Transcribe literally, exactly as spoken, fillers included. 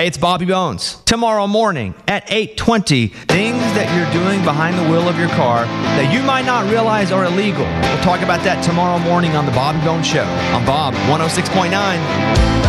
Hey, it's Bobby Bones. Tomorrow morning at eight twenty, things that you're doing behind the wheel of your car that you might not realize are illegal. We'll talk about that tomorrow morning on the Bobby Bones Show on Bob one oh six point nine.